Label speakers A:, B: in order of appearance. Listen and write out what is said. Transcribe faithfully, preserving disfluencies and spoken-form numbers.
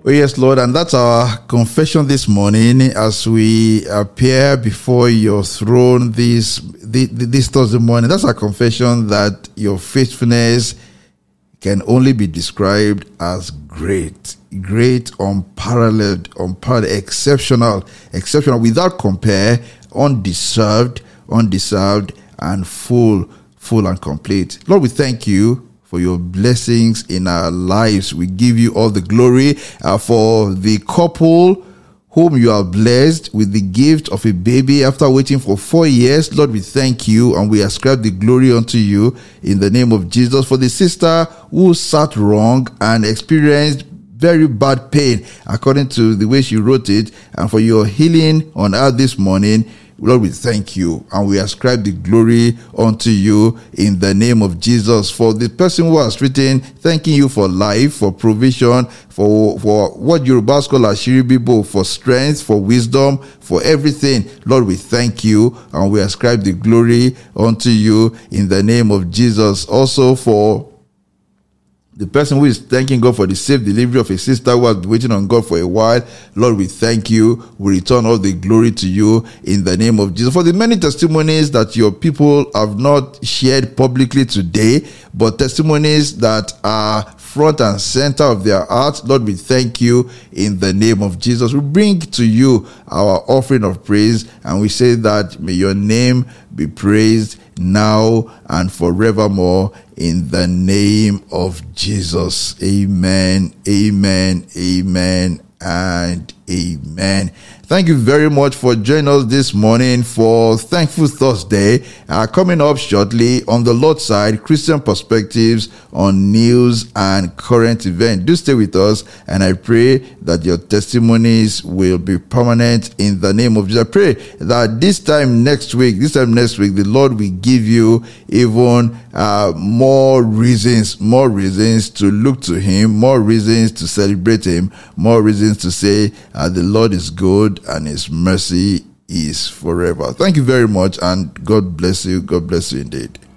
A: Oh, yes, Lord. And that's our confession this morning as we appear before your throne this, this, this Thursday morning. That's our confession that your faithfulness can only be described as great, great, unparalleled, unparalleled, exceptional, exceptional, without compare, undeserved, undeserved, and full, full and complete. Lord, we thank you for your blessings in our lives. We give you all the glory uh, for the couple whom you are blessed with the gift of a baby after waiting for four years. Lord, we thank you and we ascribe the glory unto you in the name of Jesus. For the sister who sat wrong and experienced very bad pain according to the way she wrote it, and for your healing on earth this morning, Lord, we thank you and we ascribe the glory unto you in the name of Jesus. For the person who has written, thanking you for life, for provision, for, for what Yoruba call Ashiri Bibo, for strength, for wisdom, for everything. Lord, we thank you and we ascribe the glory unto you in the name of Jesus. Also for the person who is thanking God for the safe delivery of a sister who has been waiting on God for a while, Lord, we thank you. We return all the glory to you in the name of Jesus. For the many testimonies that your people have not shared publicly today, but testimonies that are front and center of their hearts, Lord, we thank you in the name of Jesus. We bring to you our offering of praise, and we say that may your name be praised now and forevermore in the name of Jesus. Amen, amen, amen, and amen. Thank you very much for joining us this morning for Thankful Thursday. Uh, coming up shortly on the Lord's side, Christian perspectives on news and current events. Do stay with us, and I pray that your testimonies will be permanent in the name of Jesus. I pray that this time next week, this time next week, the Lord will give you even uh, more reasons, more reasons to look to Him, more reasons to celebrate Him, more reasons to say uh, the Lord is good and His mercy is forever. Thank you very much, and God bless you. God bless you indeed.